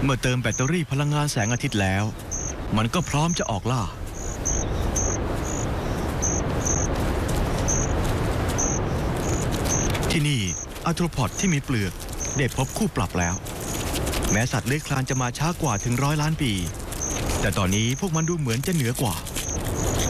เมื่อเติมแบตเตอรี่พลังงานแสงอาทิตย์แล้วมันก็พร้อมจะออกล่าที่นี่อาร์โทรพอดที่มีเปลือกได้พบคู่ปรับแล้วแม้สัตว์เลื้อยคลานจะมาช้ากว่าถึง100 ล้านปีแต่ตอนนี้พวกมันดูเหมือนจะเหนือกว่า